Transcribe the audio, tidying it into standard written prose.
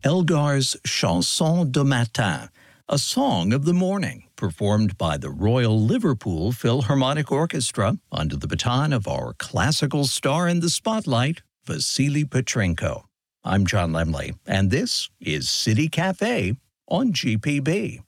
Elgar's Chanson de Matin, a song of the morning, performed by the Royal Liverpool Philharmonic Orchestra under the baton of our classical star in the spotlight, Vasily Petrenko. I'm John Lemley, and this is City Cafe on GPB.